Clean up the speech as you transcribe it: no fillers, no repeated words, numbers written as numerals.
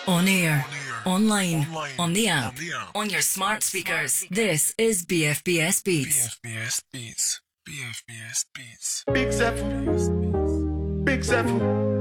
On air, online, on the app, on your smart speakers. This is BFBS Beats. BFBS Beats. BFBS Beats. Big Zephyr. Big Zephyr.